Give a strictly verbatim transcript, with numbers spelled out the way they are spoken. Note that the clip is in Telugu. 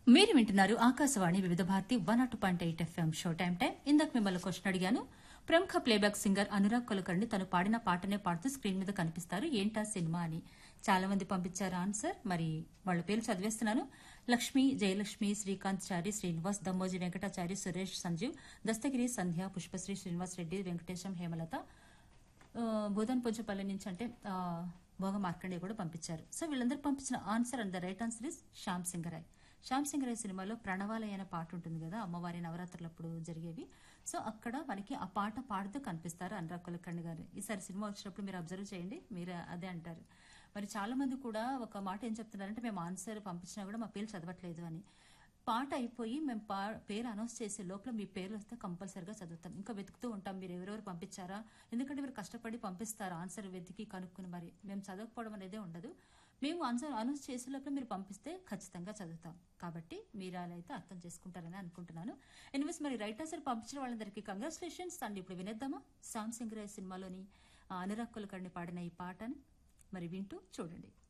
మీరు వింటున్నారు ఆకాశవాణి వివిధ Bharati one not point eight FM show time time. ఇందాక మిమ్మల్ని క్వశ్చన్ అడిగాను. ప్రముఖ ప్లేబ్యాక్ సింగర్ అనురాగ్ కులకర్ణి తను పాడిన పాటనే పాడుతూ స్క్రీన్ మీద కనిపిస్తారు, ఏంటా సినిమా అని చాలా మంది పంపించారు ఆన్సర్. మరి వాళ్ళ పేర్లు చదివేస్తున్నాను. లక్ష్మి, జయలక్ష్మి, శ్రీకాంత్ చారి, శ్రీనివాస్, దమ్మోజీ వెంకటాచారి, సురేష్, సంజీవ్, దస్తగిరి, సంధ్య, పుష్పశ్రీ, శ్రీనివాస్ రెడ్డి, వెంకటేశం, హేమలత, బోధన్ పొంచపల్లి నుంచి అంటే భోగ మార్కండే కూడా పంపించారు. సో వీళ్ళందరూ పంపించిన answer and the right answer is Shyam Singha Roy. Shyam Singha Roy సినిమాలో ప్రణవాలయ అనే పాట ఉంటుంది కదా, అమ్మవారి నవరాత్రులప్పుడు జరిగేవి. సో అక్కడ మనకి ఆ పాట పాడుతూ కనిపిస్తారు అనురాగ్ కులకర్ణి గారు. ఈసారి సినిమా వచ్చినప్పుడు మీరు అబ్జర్వ్ చేయండి, మీరు అదే అంటారు. మరి చాలా మంది కూడా ఒక మాట ఏం చెప్తున్నారంటే, మేము ఆన్సర్ పంపించినా కూడా మా పేరు చదవట్లేదు అని. పాట అయిపోయి మేము పా పేరు అనౌన్స్ చేసే లోపల మీ పేర్లు వస్తే కంపల్సరిగా చదువుతాం. ఇంకా వెతుకుతూ ఉంటాం మీరు ఎవరెవరు పంపించారా, ఎందుకంటే మీరు కష్టపడి పంపిస్తారు ఆన్సర్ వెతికి కనుక్కుని. మరి మేము చదవకపోవడం అనేదే ఉండదు. మేము ఆన్సర్ అనౌన్స్ చేసే లోపల మీరు పంపిస్తే ఖచ్చితంగా చదువుతాం. కాబట్టి మీరు అలా అయితే అర్థం చేసుకుంటారని అనుకుంటున్నాను. ఎనివేస్ మరి రైట్ ఆన్సర్ పంపించిన వాళ్ళందరికీ కంగ్రాచులేషన్స్ అండ్ ఇప్పుడు వినేద్దామా శ్యామ్ సింగరాయ్ సినిమాలోని అనురాగ్ కులకర్ణి పాడిన ఈ పాటని. మరి వింటూ చూడండి.